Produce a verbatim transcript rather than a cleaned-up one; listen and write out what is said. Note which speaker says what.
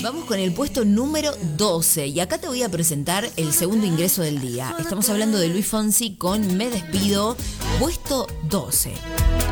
Speaker 1: Vamos con el puesto número doce y acá te voy a presentar el segundo ingreso del día. Estamos hablando de Luis Fonsi con Me Despido, puesto doce.